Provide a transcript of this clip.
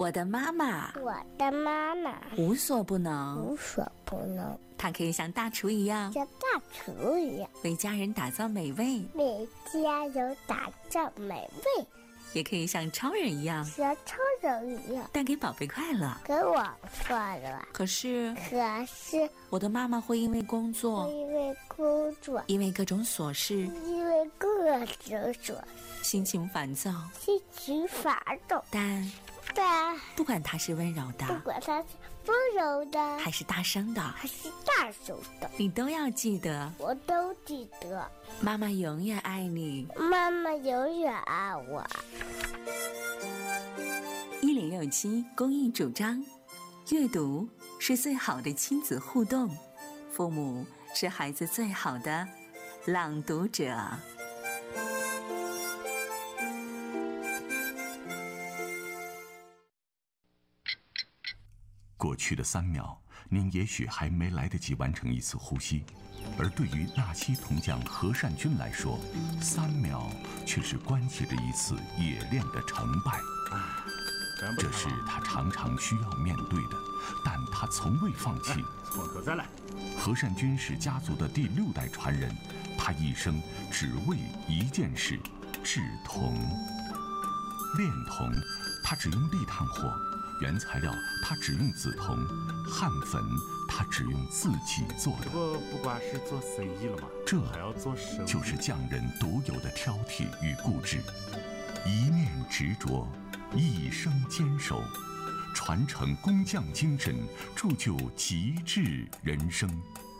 我的妈妈无所不能，她可以像大厨一样，为家人打造美味，也可以像超人一样，带给宝贝快乐，可是我的妈妈会因为工作，因为各种琐事，心情烦躁，但不管她是温柔的，还是大声的，你都要记得， 我都记得， 妈妈永远爱你， 妈妈永远爱我。 1067公益主张，阅读是最好的亲子互动，父母是孩子最好的朗读者。 过去的3秒，您也许还没来得及完成一次呼吸，而对于纳西铜匠何善君来说，3秒却是关系着一次冶炼的成败。这是他常常需要面对的，但他从未放弃。 混合再来。 何善君是家族的第6代传人，他一生只为一件事：制铜。炼铜，他只用砾炭火。原材料他只用紫铜，焊粉他只用自己做的。 不光是做生意了吗？ 这还要做生意， 就是匠人独有的挑剔与固执，一念执着，一生坚守，传承工匠精神，铸就极致人生。